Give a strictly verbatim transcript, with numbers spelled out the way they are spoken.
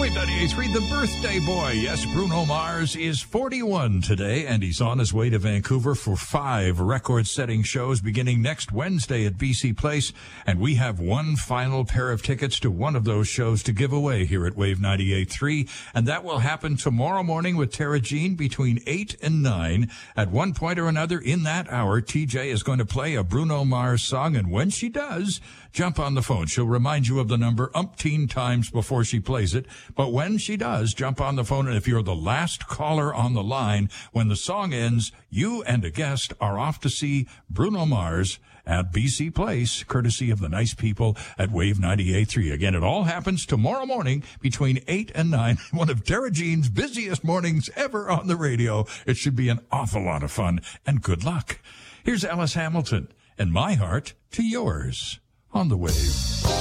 Wave ninety-eight point three, the birthday boy. Yes, Bruno Mars is forty-one today, and he's on his way to Vancouver for five record-setting shows beginning next Wednesday at B C Place. And we have one final pair of tickets to one of those shows to give away here at Wave ninety-eight point three. And that will happen tomorrow morning with Tara Jean between eight and nine. At one point or another in that hour, T J is going to play a Bruno Mars song. And when she does, jump on the phone. She'll remind you of the number umpteen times before she plays it. But when she does, jump on the phone, and if you're the last caller on the line, when the song ends, you and a guest are off to see Bruno Mars at B C Place, courtesy of the nice people at Wave ninety-eight point three. Again, it all happens tomorrow morning between eight and nine, one of Tara Jean's busiest mornings ever on the radio. It should be an awful lot of fun, and good luck. Here's Alice Hamilton, and my heart to yours on the Wave.